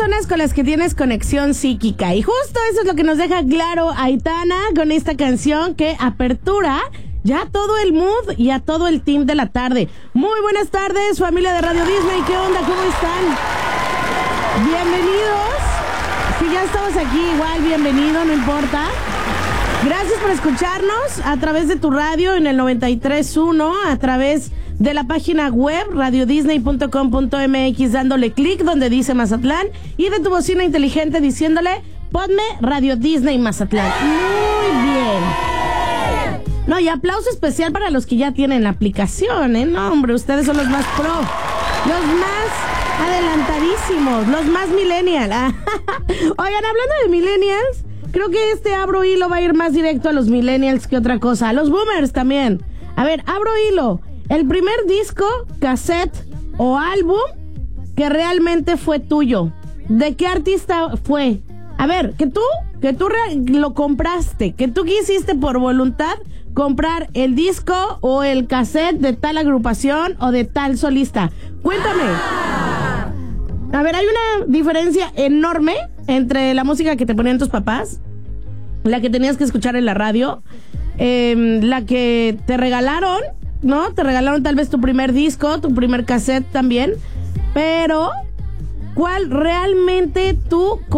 personas con las que tienes conexión psíquica. Y justo eso es lo que nos deja claro Aitana con esta canción que apertura ya todo el mood y a todo el team de la tarde. Muy buenas tardes, familia de Radio Disney. ¿Qué onda? ¿Cómo están? Bienvenidos. Si ya estamos aquí, igual bienvenido, no importa. Gracias por escucharnos a través de tu radio en el 93.1, a través de la página web radiodisney.com.mx, dándole clic donde dice Mazatlán, y de tu bocina inteligente diciéndole ponme Radio Disney Mazatlán. Muy bien. No, y aplauso especial para los que ya tienen la aplicación, ¿eh? No, hombre, ustedes son los más pro, los más adelantadísimos, los más millennial. Oigan, hablando de millennials, creo que este abro hilo va a ir más directo a los millennials que otra cosa, a los boomers también. A ver, abro hilo. El primer disco, cassette o álbum que realmente fue tuyo. ¿De qué artista fue? A ver, que tú lo compraste, que tú quisiste por voluntad comprar el disco o el cassette de tal agrupación o de tal solista. Cuéntame. A ver, hay una diferencia enorme entre la música que te ponían tus papás, la que tenías que escuchar en la radio, la que te regalaron, ¿no? Te regalaron tal vez tu primer disco, tu primer cassette también, pero ¿cuál realmente tú